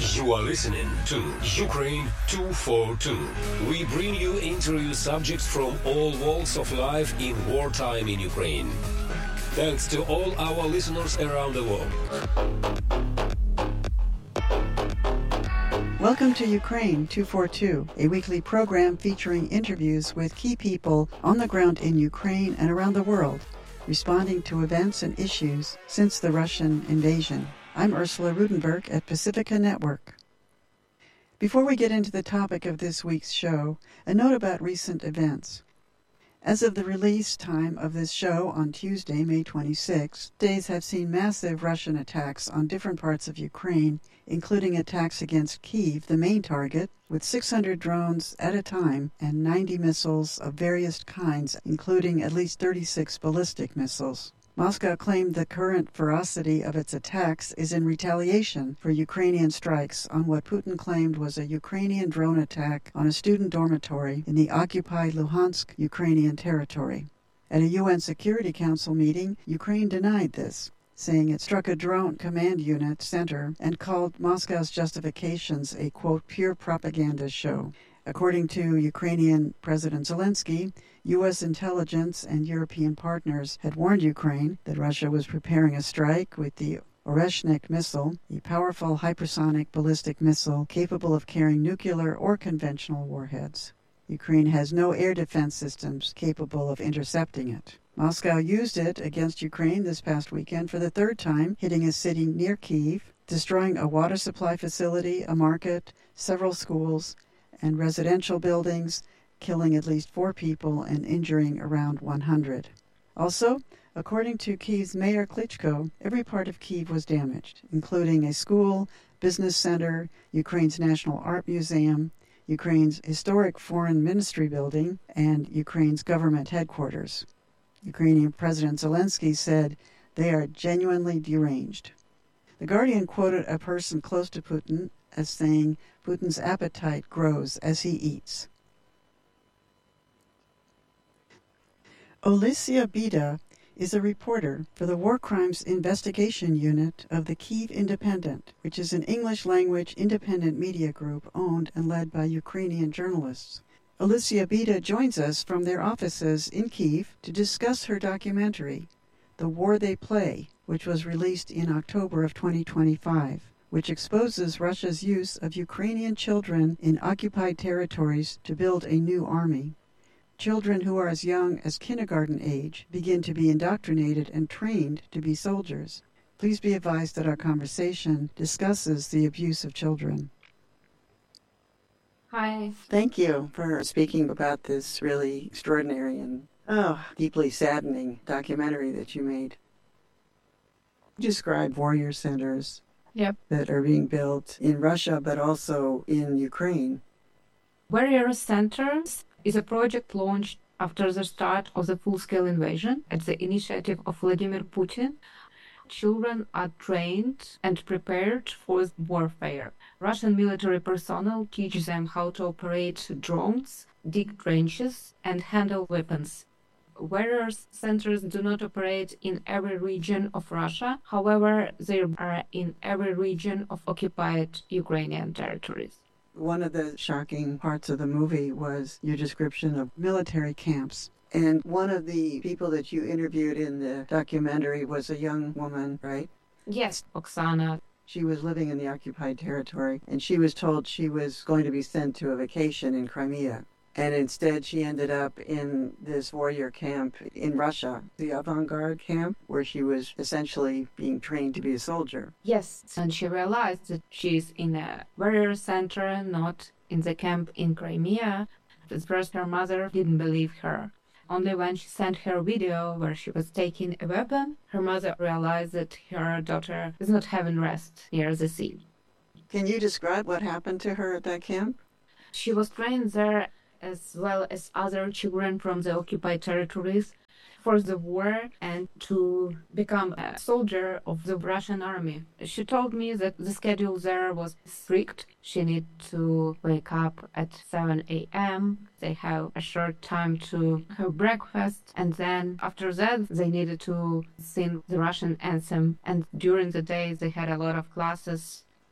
You are listening to Ukraine 242. We bring you interview subjects from all walks of life in wartime in Ukraine. Thanks to all our listeners around the world. Welcome to Ukraine 242, a weekly program featuring interviews with key people on the ground in Ukraine and around the world, responding to events and issues since the Russian invasion. I'm Ursula Rudenberg at Pacifica Network. Before we get into the topic of this week's show, a note about recent events. As of the release time of this show on Tuesday, May 26, days have seen massive Russian attacks on different parts of Ukraine, including attacks against Kyiv, the main target, with 600 drones at a time and 90 missiles of various kinds, including at least 36 ballistic missiles. Moscow claimed the current ferocity of its attacks is in retaliation for Ukrainian strikes on what Putin claimed was a Ukrainian drone attack on a student dormitory in the occupied Luhansk Ukrainian territory. At a UN Security Council meeting, Ukraine denied this, saying it struck a drone command unit center and called Moscow's justifications a, quote, pure propaganda show. According to Ukrainian President Zelensky, U.S. intelligence and European partners had warned Ukraine that Russia was preparing a strike with the Oreshnik missile, a powerful hypersonic ballistic missile capable of carrying nuclear or conventional warheads. Ukraine has no air defense systems capable of intercepting it. Moscow used it against Ukraine this past weekend for the third time, hitting a city near Kyiv, destroying a water supply facility, a market, several schools, and residential buildings, killing at least 4 people and injuring around 100. Also, according to Kyiv's Mayor Klitschko, every part of Kyiv was damaged, including a school, business center, Ukraine's National Art Museum, Ukraine's historic Foreign Ministry building, and Ukraine's government headquarters. Ukrainian President Zelensky said they are genuinely deranged. The Guardian quoted a person close to Putin as saying Putin's appetite grows as he eats. Olesya Bida is a reporter for the War Crimes Investigation Unit of the Kyiv Independent, which is an English-language independent media group owned and led by Ukrainian journalists. Olesya Bida joins us from their offices in Kyiv to discuss her documentary, The War They Play, which was released in October of 2025. Which exposes Russia's use of Ukrainian children in occupied territories to build a new army. Children who are as young as kindergarten age begin to be indoctrinated and trained to be soldiers. Please be advised that our conversation discusses the abuse of children. Hi. Thank you for speaking about this really extraordinary and deeply saddening documentary that you made. Describe warrior centers. Yep. That are being built in Russia, but also in Ukraine. Warrior Centers is a project launched after the start of the full-scale invasion at the initiative of Vladimir Putin. Children are trained and prepared for warfare. Russian military personnel teach them how to operate drones, dig trenches, and handle weapons. Warrior centers do not operate in every region of Russia. However, they are in every region of occupied Ukrainian territories. One of the shocking parts of the movie was your description of military camps. And one of the people that you interviewed in the documentary was a young woman, right? Yes, Oksana. She was living in the occupied territory, and she was told she was going to be sent to a vacation in Crimea. And instead, she ended up in this warrior camp in Russia, the avant-garde camp, where she was essentially being trained to be a soldier. Yes, and she realized that she's in a warrior center, not in the camp in Crimea. At first, her mother didn't believe her. Only when she sent her video where she was taking a weapon, her mother realized that her daughter is not having rest near the sea. Can you describe what happened to her at that camp? She was trained there as well as other children from the occupied territories for the war and to become a soldier of the Russian army. She told me that the schedule there was strict. She needed to wake up at 7 a.m. They have a short time to have breakfast, and then after that they needed to sing the Russian anthem. And during the day they had a lot of classes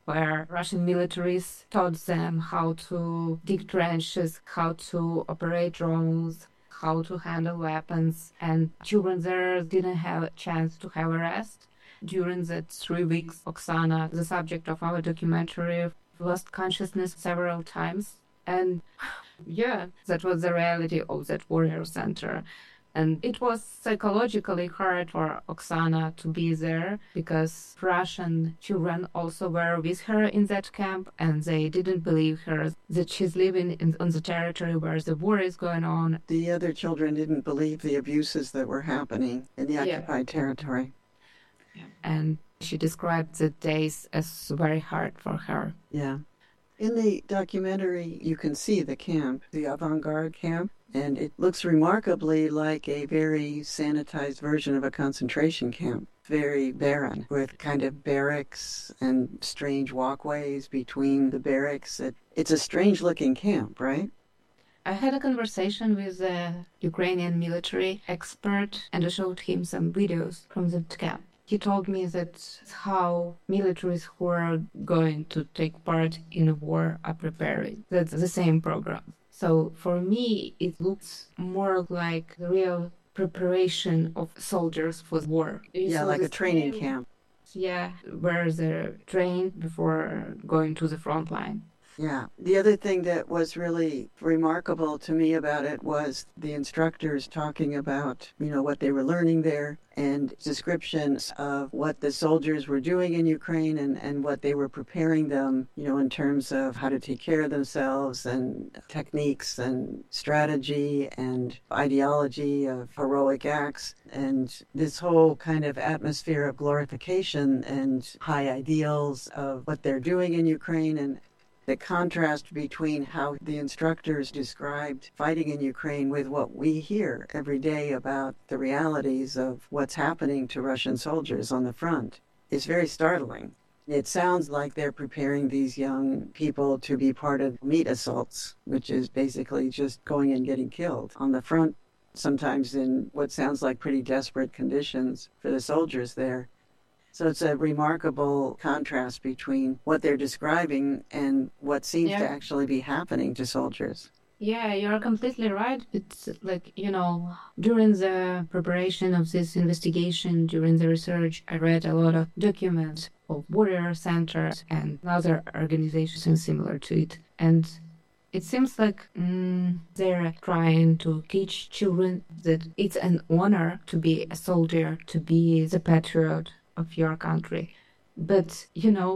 where Russian militaries taught them how to dig trenches, how to operate drones, how to handle weapons, and children there didn't have a chance to have a rest. During that 3 weeks, Oksana, the subject of our documentary, lost consciousness several times. And yeah, that was the reality of that warrior center. And it was psychologically hard for Oksana to be there because Russian children also were with her in that camp, and they didn't believe her that she's living on the territory where the war is going on. The other children didn't believe the abuses that were happening in the occupied territory. Yeah. And she described the days as very hard for her. Yeah. In the documentary, you can see the camp, the avant-garde camp, and it looks remarkably like a very sanitized version of a concentration camp. Very barren, with kind of barracks and strange walkways between the barracks. It's a strange-looking camp, right? I had a conversation with a Ukrainian military expert, and I showed him some videos from the camp. He told me that how militaries who are going to take part in a war are preparing. That's the same program. So for me, it looks more like the real preparation of soldiers for war. Yeah, like a training camp. Yeah, where they're trained before going to the front line. Yeah. The other thing that was really remarkable to me about it was the instructors talking about, what they were learning there and descriptions of what the soldiers were doing in Ukraine and what they were preparing them, in terms of how to take care of themselves and techniques and strategy and ideology of heroic acts and this whole kind of atmosphere of glorification and high ideals of what they're doing in Ukraine, and the contrast between how the instructors described fighting in Ukraine with what we hear every day about the realities of what's happening to Russian soldiers on the front is very startling. It sounds like they're preparing these young people to be part of meat assaults, which is basically just going and getting killed on the front, sometimes in what sounds like pretty desperate conditions for the soldiers there. So it's a remarkable contrast between what they're describing and what seems to actually be happening to soldiers. Yeah, you're completely right. It's like, during the preparation of this investigation, during the research, I read a lot of documents of warrior centers and other organizations similar to it. And it seems like they're trying to teach children that it's an honor to be a soldier, to be the patriot of your country. But,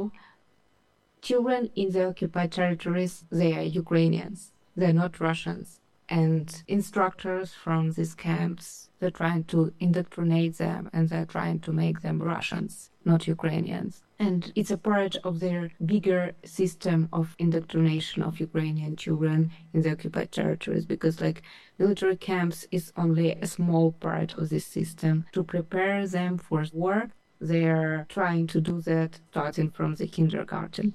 children in the occupied territories, they are Ukrainians. They're not Russians. And instructors from these camps, they're trying to indoctrinate them and they're trying to make them Russians, not Ukrainians. And it's a part of their bigger system of indoctrination of Ukrainian children in the occupied territories, because military camps is only a small part of this system to prepare them for war. They're trying to do that starting from the kindergarten.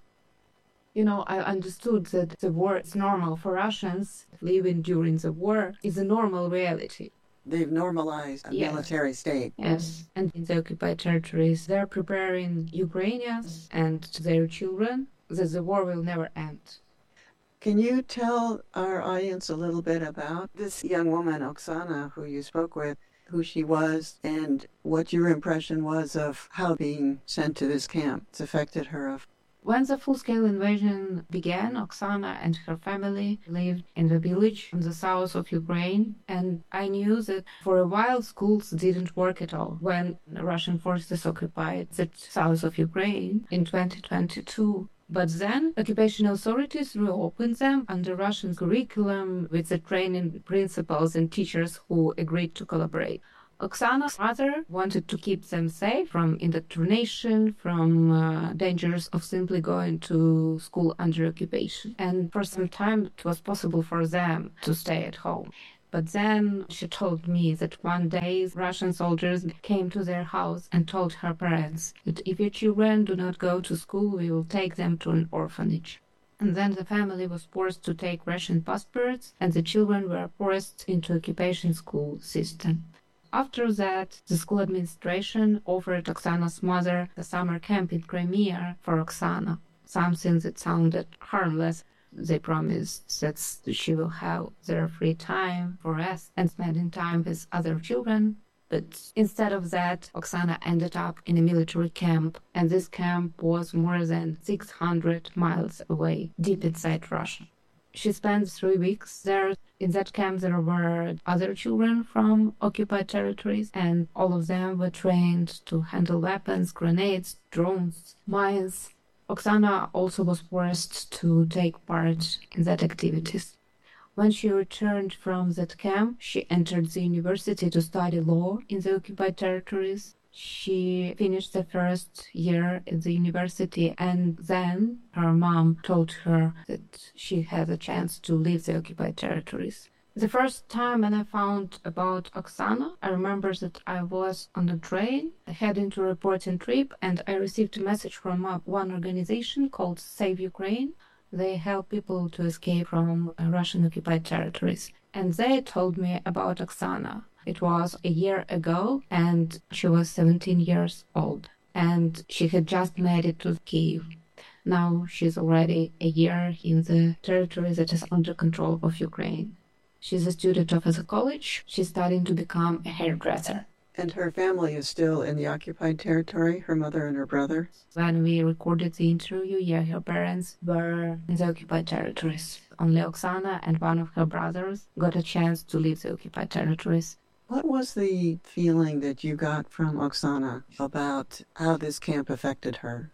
I understood that the war is normal for Russians. Living during the war is a normal reality. They've normalized a military state. Yes, and in the occupied territories, they're preparing Ukrainians and their children that the war will never end. Can you tell our audience a little bit about this young woman, Oksana, who you spoke with, who she was, and what your impression was of how being sent to this camp has affected her? When the full-scale invasion began, Oksana and her family lived in the village in the south of Ukraine, and I knew that for a while schools didn't work at all when Russian forces occupied the south of Ukraine in 2022. But then occupation authorities reopened them under Russian curriculum with the training principals and teachers who agreed to collaborate. Oksana's mother wanted to keep them safe from indoctrination, from dangers of simply going to school under occupation. And for some time it was possible for them to stay at home. But then she told me that one day Russian soldiers came to their house and told her parents that if your children do not go to school, we will take them to an orphanage. And then the family was forced to take Russian passports, and the children were forced into occupation school system. After that, the school administration offered Oksana's mother a summer camp in Crimea for Oksana. something that sounded harmless. They promised that she will have their free time for rest and spending time with other children. But instead of that, Oksana ended up in a military camp, and this camp was more than 600 miles away, deep inside Russia. She spent 3 weeks there. In that camp, there were other children from occupied territories, and all of them were trained to handle weapons, grenades, drones, mines. Oksana also was forced to take part in that activities. When she returned from that camp, she entered the university to study law in the occupied territories. She finished the first year at the university, and then her mom told her that she had a chance to leave the occupied territories. The first time when I found about Oksana, I remember that I was on the train heading to a reporting trip, and I received a message from one organization called Save Ukraine. They help people to escape from Russian occupied territories. And they told me about Oksana. It was a year ago, and she was 17 years old. And she had just made it to Kyiv. Now she's already a year in the territory that is under control of Ukraine. She's a student of a college. She's studying to become a hairdresser. And her family is still in the occupied territory, her mother and her brother? When we recorded the interview, her parents were in the occupied territories. Only Oksana and one of her brothers got a chance to leave the occupied territories. What was the feeling that you got from Oksana about how this camp affected her?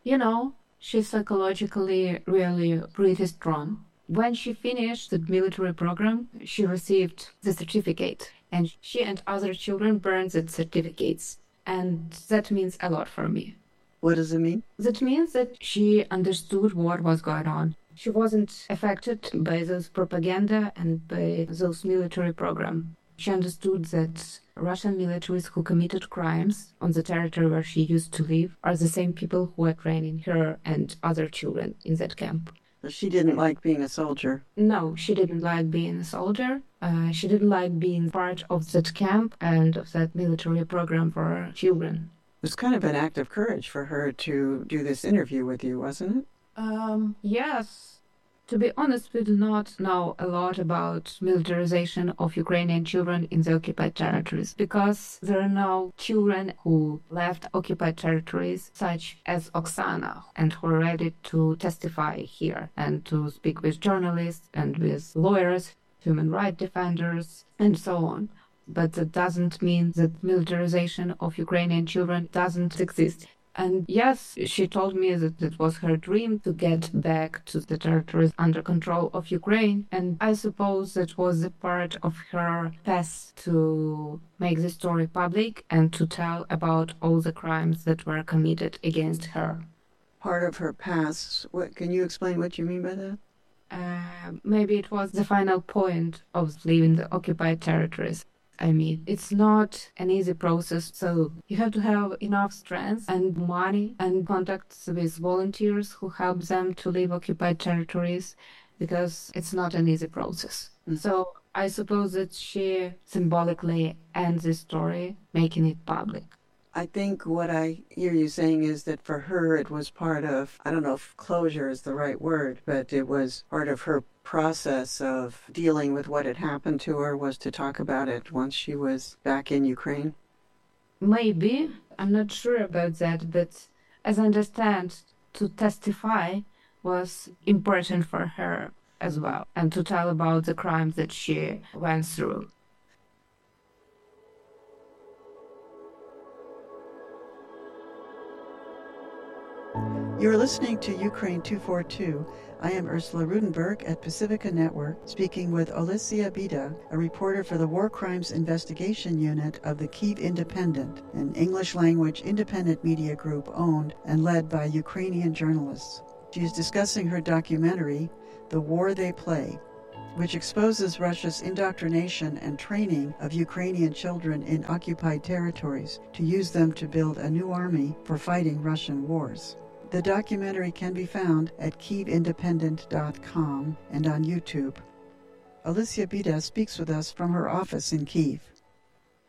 She's psychologically really pretty strong. When she finished the military program, she received the certificate. And she and other children burned the certificates. And that means a lot for me. What does it mean? That means that she understood what was going on. She wasn't affected by those propaganda and by those military programs. She understood that Russian militaries who committed crimes on the territory where she used to live are the same people who are training her and other children in that camp. She didn't like being a soldier. No, she didn't like being a soldier. She didn't like being part of that camp and of that military program for children. It was kind of an act of courage for her to do this interview with you, wasn't it? Yes. To be honest, we do not know a lot about militarization of Ukrainian children in the occupied territories because there are no children who left occupied territories such as Oksana and who are ready to testify here and to speak with journalists and with lawyers, human rights defenders, and so on. But that doesn't mean that militarization of Ukrainian children doesn't exist. And yes, she told me that it was her dream to get back to the territories under control of Ukraine. And I suppose that was a part of her path to make the story public and to tell about all the crimes that were committed against her. Part of her past? Can you explain what you mean by that? Maybe it was the final point of leaving the occupied territories. I mean, it's not an easy process, so you have to have enough strength and money and contacts with volunteers who help them to leave occupied territories, because it's not an easy process. So I suppose that she symbolically ends the story, making it public. I think what I hear you saying is that for her it was part of, I don't know if closure is the right word, but it was part of her process of dealing with what had happened to her was to talk about it once she was back in Ukraine. Maybe. I'm not sure about that, but as I understand, to testify was important for her as well, and to tell about the crimes that she went through. You're listening to Ukraine 242. I am Ursula Rudenberg at Pacifica Network, speaking with Alicia Bida, a reporter for the War Crimes Investigation Unit of the Kyiv Independent, an English-language independent media group owned and led by Ukrainian journalists. She is discussing her documentary, The War They Play, which exposes Russia's indoctrination and training of Ukrainian children in occupied territories to use them to build a new army for fighting Russian wars. The documentary can be found at KyievIndependent.com and on YouTube. Alicia Bida speaks with us from her office in Kyiv.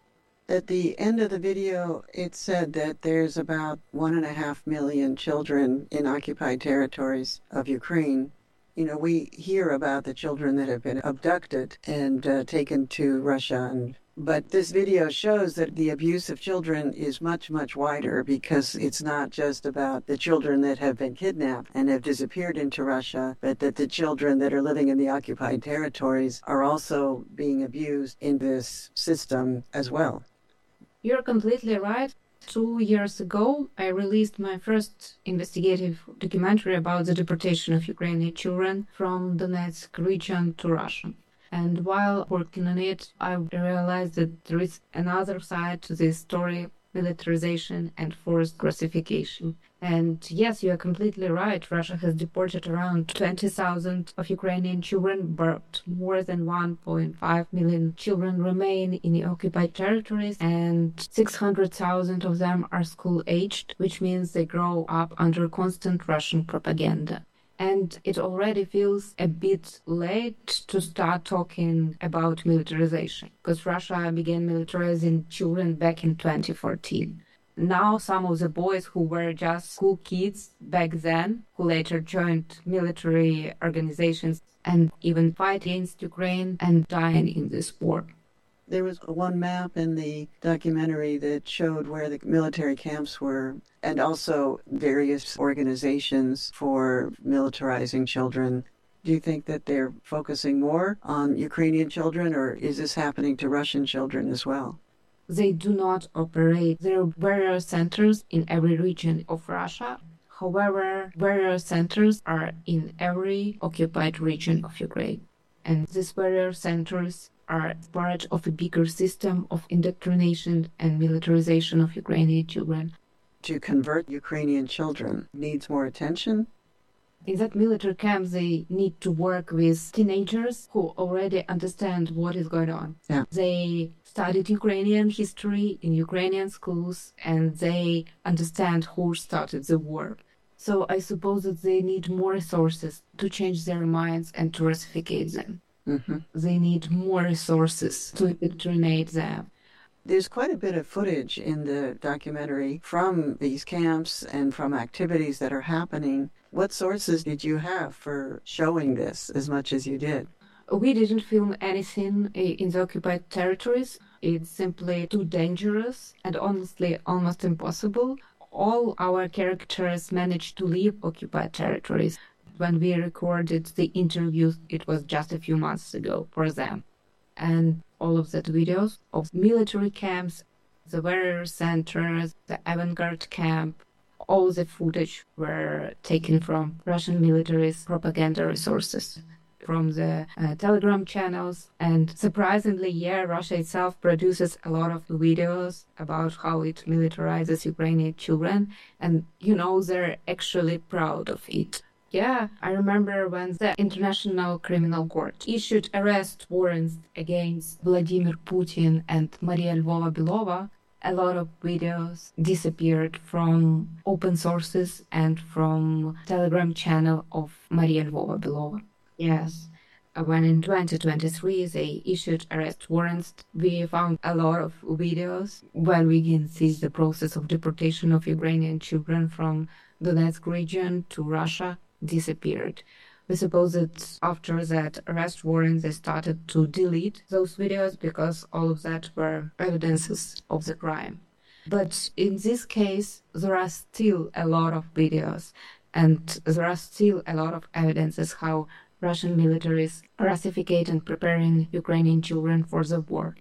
At the end of the video, it said that there's about 1.5 million children in occupied territories of Ukraine. You know, we hear about the children that have been abducted and taken to Russia. But this video shows that the abuse of children is much, much wider, because it's not just about the children that have been kidnapped and have disappeared into Russia, but that the children that are living in the occupied territories are also being abused in this system as well. You're completely right. 2 years ago, I released my first investigative documentary about the deportation of Ukrainian children from Donetsk region to Russia. And while working on it, I realized that there is another side to this story: militarization and forced Russification. And yes, you are completely right. Russia has deported around 20,000 of Ukrainian children, but more than 1.5 million children remain in the occupied territories, and 600,000 of them are school-aged, which means they grow up under constant Russian propaganda. And it already feels a bit late to start talking about militarization, because Russia began militarizing children back in 2014. Now some of the boys who were just school kids back then, who later joined military organizations and even fight against Ukraine and dying in this war. There was one map in the documentary that showed where the military camps were, and also various organizations for militarizing children. Do you think that they're focusing more on Ukrainian children, or is this happening to Russian children as well? They do not operate. There are various centers in every region of Russia. However, various centers are in every occupied region of Ukraine. And these various centers are part of a bigger system of indoctrination and militarization of Ukrainian children. To convert Ukrainian children needs more attention? In that military camp, they need to work with teenagers who already understand what is going on. Yeah. They studied Ukrainian history in Ukrainian schools, and they understand who started the war. So I suppose that they need more resources to change their minds and to Russificate them. Mm-hmm. They need more resources to indoctrinate them. There's quite a bit of footage in the documentary from these camps and from activities that are happening. What sources did you have for showing this as much as you did? We didn't film anything in the occupied territories. It's simply too dangerous and honestly almost impossible. All our characters managed to leave occupied territories. When we recorded the interviews, it was just a few months ago for them. And all of that videos of military camps, the various centers, the avant-garde camp, all the footage were taken from Russian military's propaganda resources, from the Telegram channels. And surprisingly, Russia itself produces a lot of videos about how it militarizes Ukrainian children. And, they're actually proud of it. Yeah, I remember when the International Criminal Court issued arrest warrants against Vladimir Putin and Maria Lvova-Belova, a lot of videos disappeared from open sources and from Telegram channel of Maria Lvova-Belova. Yes. When in 2023 they issued arrest warrants, we found a lot of videos when we can see the process of deportation of Ukrainian children from Donetsk region to Russia disappeared. We suppose that after that arrest warrant, they started to delete those videos because all of that were evidences of the crime. But in this case, there are still a lot of videos, and there are still a lot of evidences how Russian militaries Russificate and preparing Ukrainian children for the war.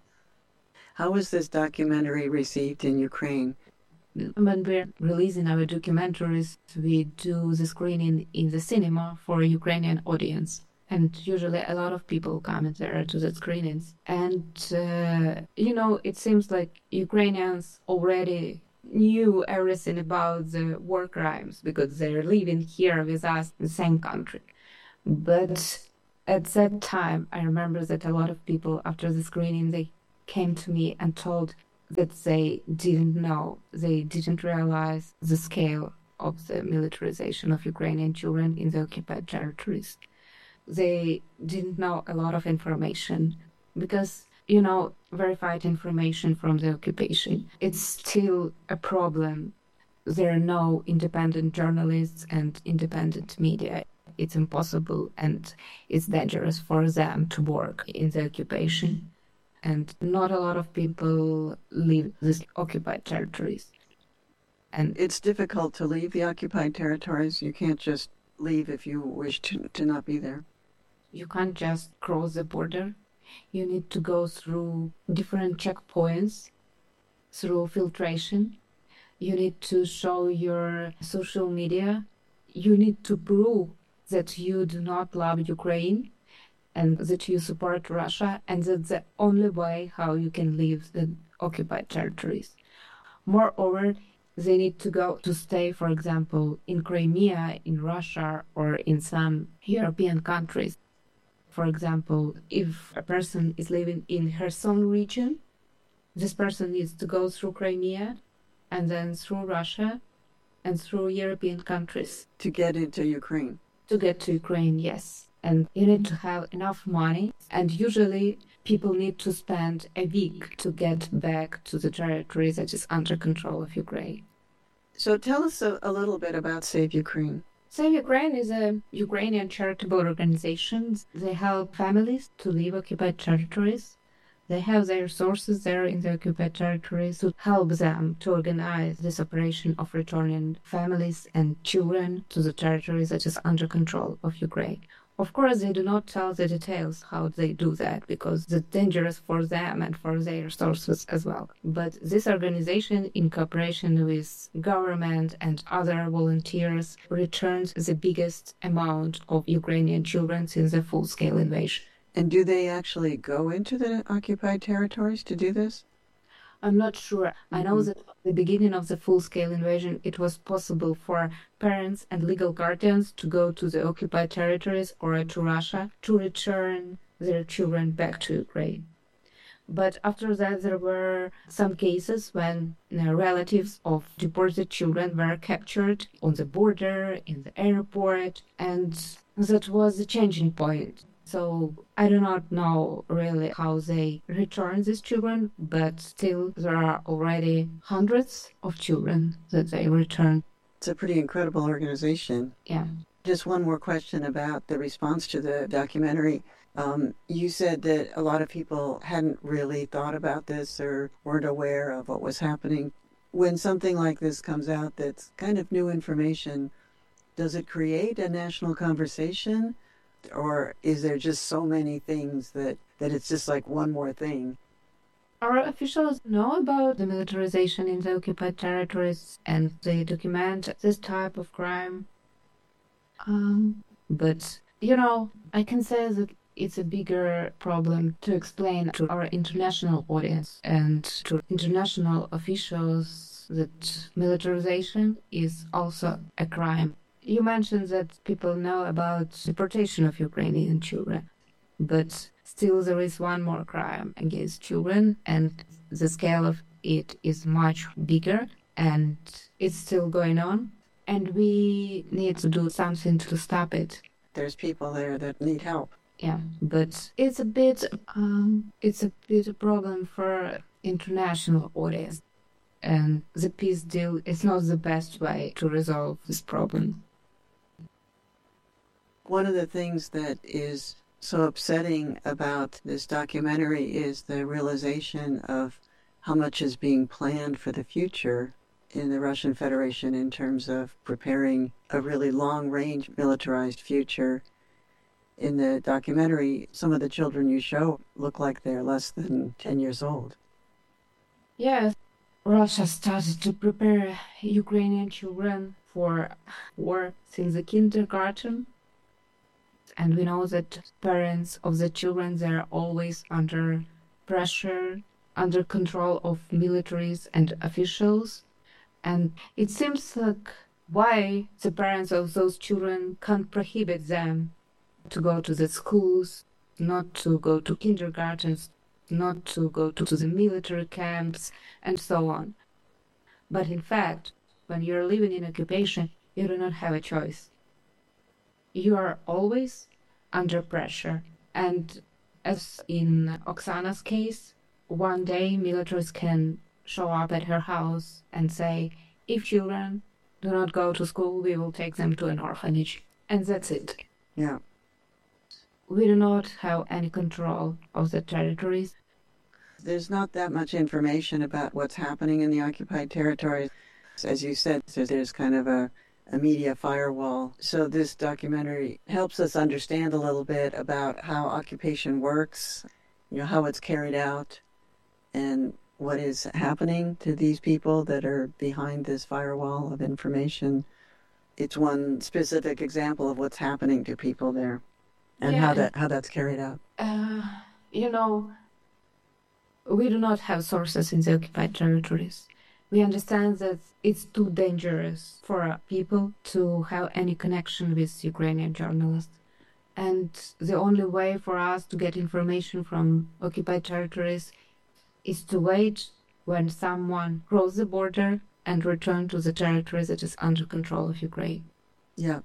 How was this documentary received in Ukraine? When we're releasing our documentaries, we do the screening in the cinema for a Ukrainian audience. And usually a lot of people come in there to the screenings. And, it seems like Ukrainians already knew everything about the war crimes because they're living here with us in the same country. But at that time, I remember that a lot of people after the screening, they came to me and told that they didn't know, they didn't realize the scale of the militarization of Ukrainian children in the occupied territories. They didn't know a lot of information because, verified information from the occupation. It's still a problem. There are no independent journalists and independent media. It's impossible and it's dangerous for them to work in the occupation. And not a lot of people leave these occupied territories. And it's difficult to leave the occupied territories. You can't just leave if you wish to not be there. You can't just cross the border. You need to go through different checkpoints, through filtration. You need to show your social media. You need to prove that you do not love Ukraine and that you support Russia, and that's the only way how you can leave the occupied territories. Moreover, they need to go to stay, for example, in Crimea, in Russia, or in some European countries. For example, if a person is living in Kherson region, this person needs to go through Crimea and then through Russia and through European countries. To get into Ukraine. To get to Ukraine, yes. And you need to have enough money. And usually people need to spend a week to get back to the territory that is under control of Ukraine. So tell us a little bit about Save Ukraine. Save Ukraine is a Ukrainian charitable organization. They help families to leave occupied territories. They have their resources there in the occupied territories to help them to organize this operation of returning families and children to the territories that is under control of Ukraine. Of course, they do not tell the details how they do that because it's dangerous for them and for their resources as well. But this organization, in cooperation with government and other volunteers, returned the biggest amount of Ukrainian children since the full-scale invasion. And do they actually go into the occupied territories to do this? I'm not sure. I know that at the beginning of the full-scale invasion, it was possible for parents and legal guardians to go to the occupied territories or to Russia to return their children back to Ukraine. But after that, there were some cases when relatives of deported children were captured on the border, in the airport, and that was the changing point. So I do not know really how they return these children, but still there are already hundreds of children that they return. It's a pretty incredible organization. Yeah. Just one more question about the response to the documentary. You said that a lot of people hadn't really thought about this or weren't aware of what was happening. When something like this comes out that's kind of new information, does it create a national conversation? Or is there just so many things that it's just like one more thing? Our officials know about the militarization in the occupied territories and they document this type of crime. But, I can say that it's a bigger problem to explain to our international audience and to international officials that militarization is also a crime. You mentioned that people know about deportation of Ukrainian children, but still there is one more crime against children, and the scale of it is much bigger, and it's still going on, and we need to do something to stop it. There's people there that need help. Yeah, but it's a bit a problem for international audience, and the peace deal is not the best way to resolve this problem. One of the things that is so upsetting about this documentary is the realization of how much is being planned for the future in the Russian Federation in terms of preparing a really long-range militarized future. In the documentary, some of the children you show look like they're less than 10 years old. Yes, Russia started to prepare Ukrainian children for war since the kindergarten. And we know that parents of the children, they're always under pressure, under control of militaries and officials. And it seems like why the parents of those children can't prohibit them to go to the schools, not to go to kindergartens, not to go to the military camps, and so on. But in fact, when you're living in occupation, you do not have a choice. You are always under pressure, and As in Oksana's case, one day militaries can show up at her house and say, if children do not go to school, we will take them to an orphanage. And that's it. Yeah. We do not have any control of the territories. There's not that much information about what's happening in the occupied territories. As you said, there's kind of a media firewall. So this documentary helps us understand a little bit about how occupation works, how it's carried out, and what is happening to these people that are behind this firewall of information. It's one specific example of what's happening to people there and how that's carried out. We do not have sources in the occupied territories. We understand that it's too dangerous for people to have any connection with Ukrainian journalists. And the only way for us to get information from occupied territories is to wait when someone crosses the border and return to the territory that is under control of Ukraine. Yeah.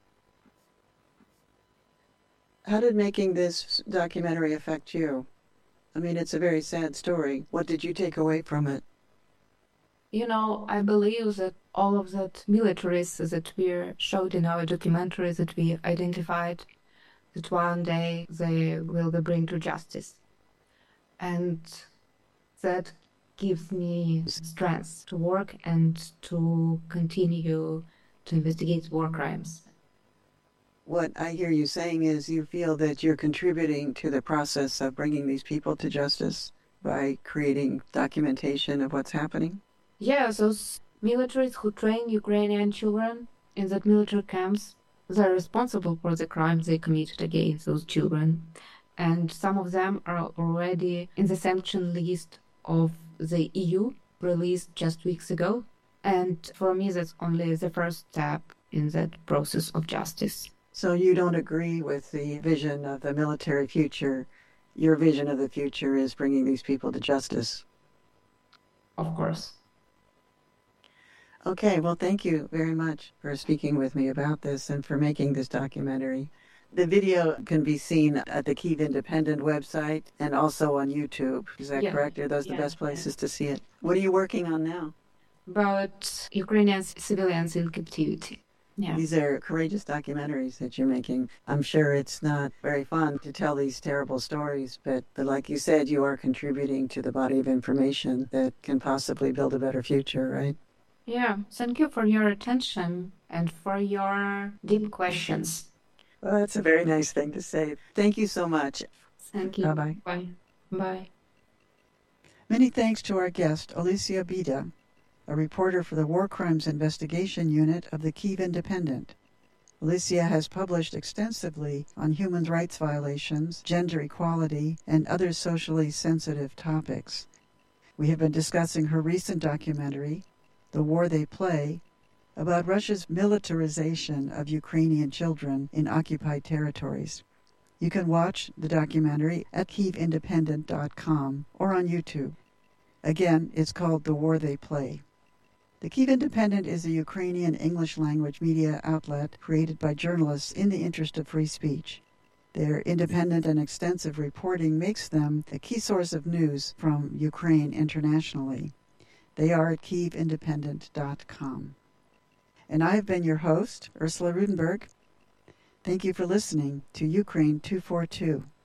How did making this documentary affect you? I mean, it's a very sad story. What did you take away from it? I believe that all of that militaries that we showed in our documentary, that we identified, that one day they will be brought to justice. And that gives me strength to work and to continue to investigate war crimes. What I hear you saying is you feel that you're contributing to the process of bringing these people to justice by creating documentation of what's happening? Yeah, those militaries who train Ukrainian children in that military camps, they're responsible for the crimes they committed against those children. And some of them are already in the sanction list of the EU, released just weeks ago. And for me, that's only the first step in that process of justice. So you don't agree with the vision of the military future. Your vision of the future is bringing these people to justice. Of course. Okay, well, thank you very much for speaking with me about this and for making this documentary. The video can be seen at the Kyiv Independent website and also on YouTube. Is that correct? Are those the best places to see it? What are you working on now? About Ukrainian civilians in captivity. Yeah. These are courageous documentaries that you're making. I'm sure it's not very fun to tell these terrible stories, but like you said, you are contributing to the body of information that can possibly build a better future, right? Yeah, thank you for your attention and for your deep questions. Well, that's a very nice thing to say. Thank you so much. Thank you. Bye-bye. Bye. Bye. Many thanks to our guest, Alicia Bida, a reporter for the War Crimes Investigation Unit of the Kyiv Independent. Alicia has published extensively on human rights violations, gender equality, and other socially sensitive topics. We have been discussing her recent documentary, The War They Play, about Russia's militarization of Ukrainian children in occupied territories. You can watch the documentary at KyiVindependent.com or on YouTube. Again, it's called The War They Play. The Kyiv Independent is a Ukrainian English-language media outlet created by journalists in the interest of free speech. Their independent and extensive reporting makes them a key source of news from Ukraine internationally. They are at KyiVindependent.com. And I have been your host, Ursula Rudenberg. Thank you for listening to Ukraine 242.